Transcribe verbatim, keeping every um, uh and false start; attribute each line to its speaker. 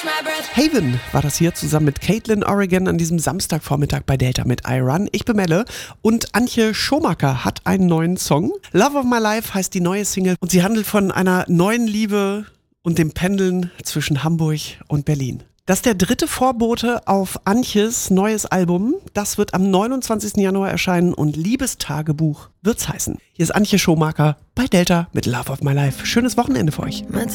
Speaker 1: Haven war das hier zusammen mit Caitlin Oregon an diesem Samstagvormittag bei Delta mit I Run. Ich bin Melle und Antje Schomaker hat einen neuen Song. Love of My Life heißt die neue Single und sie handelt von einer neuen Liebe und dem Pendeln zwischen Hamburg und Berlin. Das ist der dritte Vorbote auf Antjes neues Album. Das wird am neunundzwanzigsten Januar erscheinen und Liebestagebuch wird's heißen. Hier ist Antje Schomaker bei Delta mit Love of My Life. Schönes Wochenende für euch.